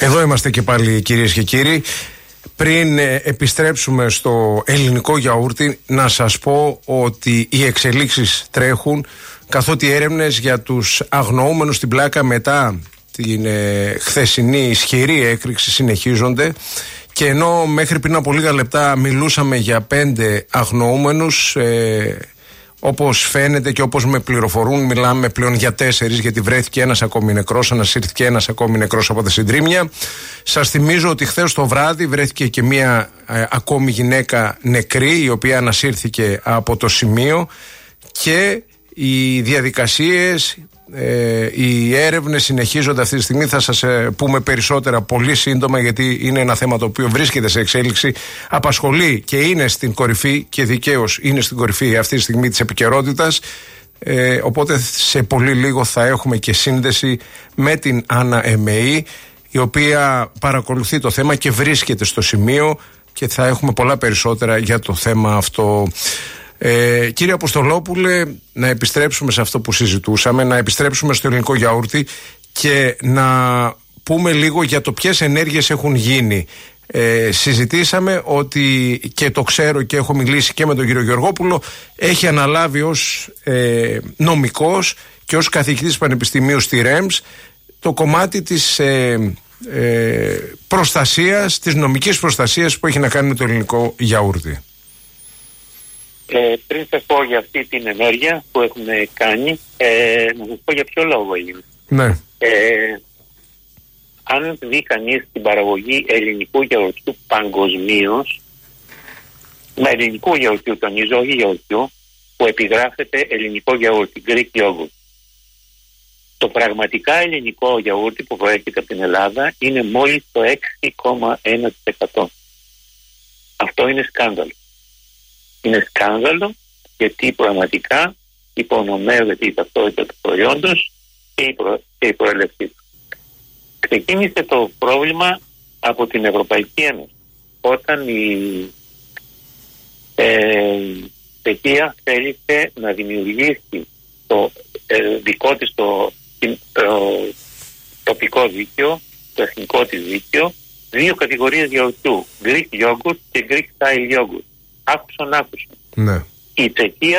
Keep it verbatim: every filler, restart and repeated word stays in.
Εδώ είμαστε και πάλι, κυρίες και κύριοι. Πριν ε, επιστρέψουμε στο ελληνικό γιαούρτι, να σας πω ότι οι εξελίξεις τρέχουν, καθότι έρευνες για τους αγνοούμενους στην πλάκα μετά την ε, χθεσινή ισχυρή έκρηξη συνεχίζονται. Και ενώ μέχρι πριν από λίγα λεπτά μιλούσαμε για πέντε αγνοούμενους, ε, όπως φαίνεται και όπως με πληροφορούν, μιλάμε πλέον για τέσσερις, γιατί βρέθηκε ένας ακόμη νεκρός, ανασύρθηκε ένας ακόμη νεκρός από τα συντρίμμια. Σας θυμίζω ότι χθες το βράδυ βρέθηκε και μία ε, ακόμη γυναίκα νεκρή, η οποία ανασύρθηκε από το σημείο, και οι διαδικασίες, ε, οι έρευνες συνεχίζονται αυτή τη στιγμή. Θα σας ε, πούμε περισσότερα πολύ σύντομα, γιατί είναι ένα θέμα το οποίο βρίσκεται σε εξέλιξη, απασχολεί και είναι στην κορυφή, και δικαίως είναι στην κορυφή αυτή τη στιγμή της επικαιρότητας. Ε, οπότε σε πολύ λίγο θα έχουμε και σύνδεση με την Άννα Εμεή, η οποία παρακολουθεί το θέμα και βρίσκεται στο σημείο, και θα έχουμε πολλά περισσότερα για το θέμα αυτό. Ε, κύριε Αποστολόπουλε, να επιστρέψουμε σε αυτό που συζητούσαμε, να επιστρέψουμε στο ελληνικό γιαούρτι και να πούμε λίγο για το ποιες ενέργειες έχουν γίνει. Ε, συζητήσαμε ότι, και το ξέρω και έχω μιλήσει και με τον κύριο Γεωργόπουλο, έχει αναλάβει ως ε, νομικός και ως καθηγητής πανεπιστημίου στη ΡΕΜΣ το κομμάτι της ε, ε, προστασίας, της νομικής προστασίας που έχει να κάνει με το ελληνικό γιαούρτι. Ε, πριν σας πω για αυτή την ενέργεια που έχουμε κάνει, ε, να σας πω για ποιο λόγο έγινε. Ναι. Ε, αν δει κανείς την παραγωγή ελληνικού γιαουρτιού παγκοσμίως, με ελληνικού γιαουρτιού, τονίζω, όχι γιαουρτιού, που επιγράφεται ελληνικό γιαούρτι, Greek yogurt. Το πραγματικά ελληνικό γιαούρτι που προέρχεται από την Ελλάδα είναι μόλις το έξι κόμμα ένα τοις εκατό. Αυτό είναι σκάνδαλο. Είναι σκάνδαλο, γιατί πραγματικά υπονομεύεται η ταυτότητα του προϊόντος και η, προ... και η προέλευσή του. Ξεκίνησε το πρόβλημα από την Ευρωπαϊκή Ένωση, όταν η ε, Τσεχία θέλησε να δημιουργήσει το ε, δικό της το, το τοπικό δίκαιο, το εθνικό της δίκαιο, δύο κατηγορίες γιαουρτιού, Greek yogurt και Greek style yogurt. Άκουσαν, άκουσαν. Ναι. Η Τσεχία